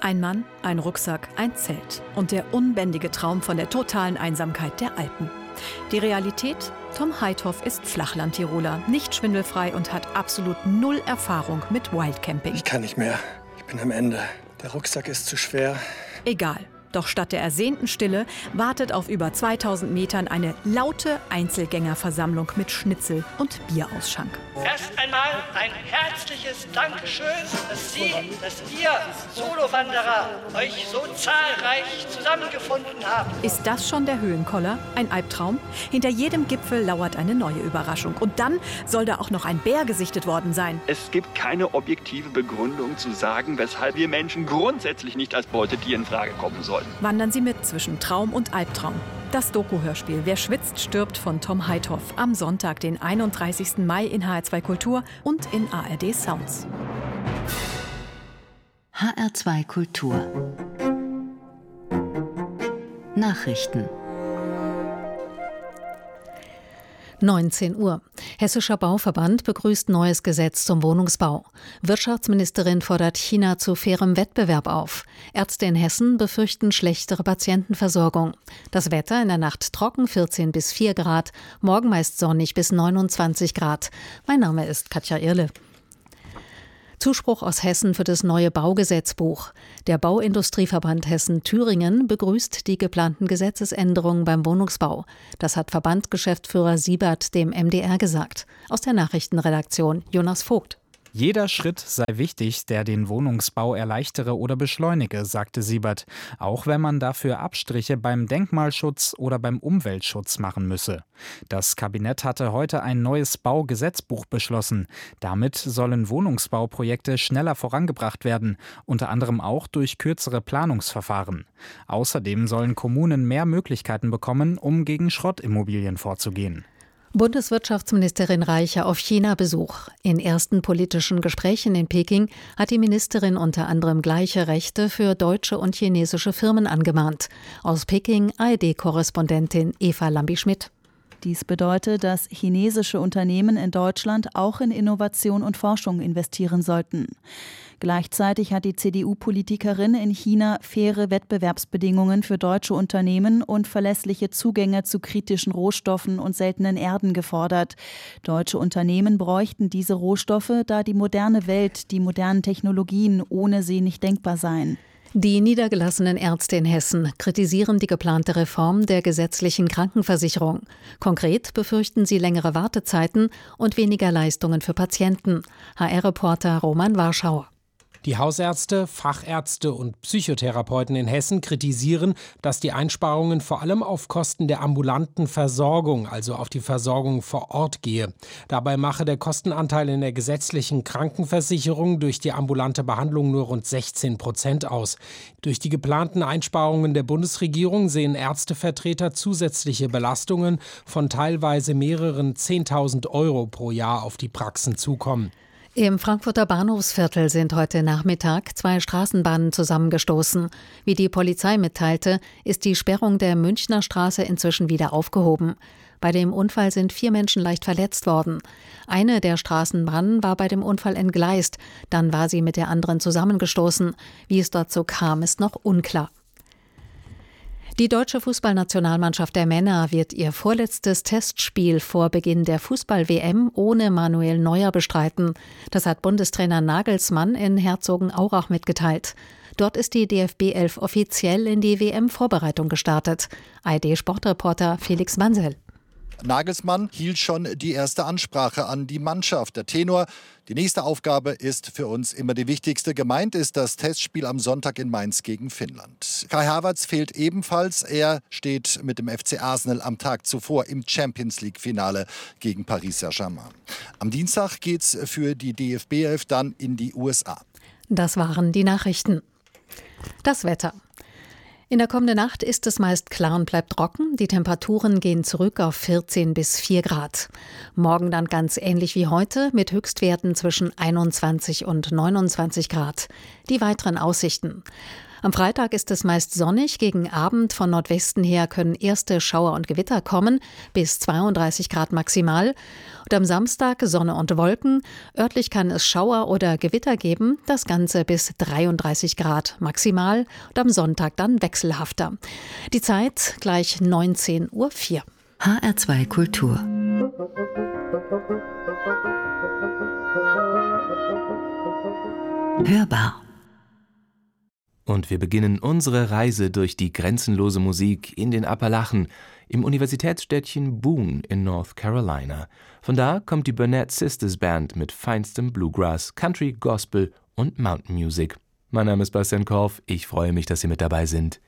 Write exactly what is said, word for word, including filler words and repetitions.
Ein Mann, ein Rucksack, ein Zelt und der unbändige Traum von der totalen Einsamkeit der Alpen. Die Realität? Tom Heithoff ist Flachlandtiroler, nicht schwindelfrei und hat absolut null Erfahrung mit Wildcamping. Ich kann nicht mehr. Ich bin am Ende. Der Rucksack ist zu schwer. Egal. Doch statt der ersehnten Stille wartet auf über zweitausend Metern eine laute Einzelgängerversammlung mit Schnitzel und Bierausschank. Erst einmal ein herzliches Dankeschön, dass Sie, dass ihr Solowanderer euch so zahlreich zusammengefunden habt. Ist das schon der Höhenkoller? Ein Albtraum? Hinter jedem Gipfel lauert eine neue Überraschung. Und dann soll da auch noch ein Bär gesichtet worden sein. Es gibt keine objektive Begründung zu sagen, weshalb wir Menschen grundsätzlich nicht als Beutetier in Frage kommen sollten. Wandern Sie mit zwischen Traum und Albtraum. Das Doku-Hörspiel Wer schwitzt, stirbt von Tom Heithoff am Sonntag, den einunddreißigsten Mai in H R zwei Kultur und in A R D Sounds. H R zwei Kultur Nachrichten. neunzehn Uhr. Hessischer Bauverband begrüßt neues Gesetz zum Wohnungsbau. Wirtschaftsministerin fordert China zu fairem Wettbewerb auf. Ärzte in Hessen befürchten schlechtere Patientenversorgung. Das Wetter in der Nacht trocken, vierzehn bis vier Grad, morgen meist sonnig bis neunundzwanzig Grad. Mein Name ist Katja Irle. Zuspruch aus Hessen für das neue Baugesetzbuch. Der Bauindustrieverband Hessen-Thüringen begrüßt die geplanten Gesetzesänderungen beim Wohnungsbau. Das hat Verbandgeschäftsführer Siebert dem M D R gesagt. Aus der Nachrichtenredaktion Jonas Vogt. Jeder Schritt sei wichtig, der den Wohnungsbau erleichtere oder beschleunige, sagte Siebert, auch wenn man dafür Abstriche beim Denkmalschutz oder beim Umweltschutz machen müsse. Das Kabinett hatte heute ein neues Baugesetzbuch beschlossen. Damit sollen Wohnungsbauprojekte schneller vorangebracht werden, unter anderem auch durch kürzere Planungsverfahren. Außerdem sollen Kommunen mehr Möglichkeiten bekommen, um gegen Schrottimmobilien vorzugehen. Bundeswirtschaftsministerin Reiche auf China-Besuch. In ersten politischen Gesprächen in Peking hat die Ministerin unter anderem gleiche Rechte für deutsche und chinesische Firmen angemahnt. Aus Peking A R D-Korrespondentin Eva Lambi-Schmidt. Dies bedeutet, dass chinesische Unternehmen in Deutschland auch in Innovation und Forschung investieren sollten. Gleichzeitig hat die C D U-Politikerin in China faire Wettbewerbsbedingungen für deutsche Unternehmen und verlässliche Zugänge zu kritischen Rohstoffen und seltenen Erden gefordert. Deutsche Unternehmen bräuchten diese Rohstoffe, da die moderne Welt, die modernen Technologien ohne sie nicht denkbar seien. Die niedergelassenen Ärzte in Hessen kritisieren die geplante Reform der gesetzlichen Krankenversicherung. Konkret befürchten sie längere Wartezeiten und weniger Leistungen für Patienten. H R-Reporter Roman Warschauer. Die Hausärzte, Fachärzte und Psychotherapeuten in Hessen kritisieren, dass die Einsparungen vor allem auf Kosten der ambulanten Versorgung, also auf die Versorgung vor Ort gehe. Dabei mache der Kostenanteil in der gesetzlichen Krankenversicherung durch die ambulante Behandlung nur rund sechzehn Prozent aus. Durch die geplanten Einsparungen der Bundesregierung sehen Ärztevertreter zusätzliche Belastungen von teilweise mehreren zehntausend Euro pro Jahr auf die Praxen zukommen. Im Frankfurter Bahnhofsviertel sind heute Nachmittag zwei Straßenbahnen zusammengestoßen. Wie die Polizei mitteilte, ist die Sperrung der Münchner Straße inzwischen wieder aufgehoben. Bei dem Unfall sind vier Menschen leicht verletzt worden. Eine der Straßenbahnen war bei dem Unfall entgleist, dann war sie mit der anderen zusammengestoßen. Wie es dazu kam, ist noch unklar. Die deutsche Fußballnationalmannschaft der Männer wird ihr vorletztes Testspiel vor Beginn der Fußball-W M ohne Manuel Neuer bestreiten. Das hat Bundestrainer Nagelsmann in Herzogenaurach mitgeteilt. Dort ist die D F B elf offiziell in die W M-Vorbereitung gestartet. A R D-Sportreporter Felix Mansell. Nagelsmann hielt schon die erste Ansprache an die Mannschaft. Der Tenor: Die nächste Aufgabe ist für uns immer die wichtigste. Gemeint ist das Testspiel am Sonntag in Mainz gegen Finnland. Kai Havertz fehlt ebenfalls. Er steht mit dem F C Arsenal am Tag zuvor im Champions-League-Finale gegen Paris Saint-Germain. Am Dienstag geht's für die D F B elf dann in die U S A. Das waren die Nachrichten. Das Wetter. In der kommenden Nacht ist es meist klar und bleibt trocken. Die Temperaturen gehen zurück auf vierzehn bis vier Grad. Morgen dann ganz ähnlich wie heute mit Höchstwerten zwischen einundzwanzig und neunundzwanzig Grad. Die weiteren Aussichten. Am Freitag ist es meist sonnig, gegen Abend von Nordwesten her können erste Schauer und Gewitter kommen, bis zweiunddreißig Grad maximal. Und am Samstag Sonne und Wolken, örtlich kann es Schauer oder Gewitter geben, das Ganze bis dreiunddreißig Grad maximal und am Sonntag dann wechselhafter. Die Zeit gleich neunzehn Uhr vier. H R zwei Kultur. Hörbar. Und wir beginnen unsere Reise durch die grenzenlose Musik in den Appalachen im Universitätsstädtchen Boone in North Carolina. Von da kommt die Burnett Sisters Band mit feinstem Bluegrass, Country, Gospel und Mountain Music. Mein Name ist Bastian Korf, ich freue mich, dass Sie mit dabei sind.